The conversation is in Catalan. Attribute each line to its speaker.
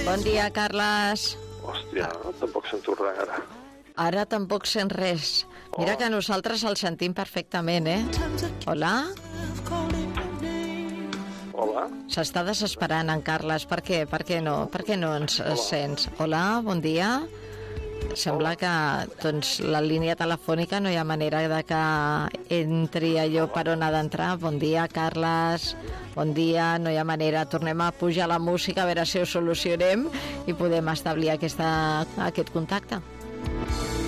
Speaker 1: Bon dia, Carles.
Speaker 2: Hòstia, tampoc sento res ara.
Speaker 1: Ara tampoc sent res. Mira que nosaltres el sentim perfectament, Hola?
Speaker 2: Hola?
Speaker 1: S'està desesperant, en Carles. Per què? Per què no ens sents? Hola, bon dia. Sembla que doncs, la línia telefònica no hi ha manera de que entri allò per on ha d'entrar. Bon dia, Carles. Bon dia, no hi ha manera. Tornem a pujar la música, a veure si ho solucionem i podem establir aquest contacte.